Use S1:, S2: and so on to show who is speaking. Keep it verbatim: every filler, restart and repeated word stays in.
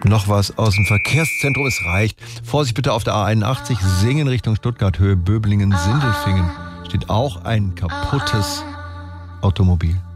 S1: Noch was aus dem Verkehrszentrum, es reicht. Vorsicht bitte auf der A einundachtzig, Singen Richtung Stuttgart, Höhe Böblingen, Sindelfingen. Steht auch ein kaputtes Automobil.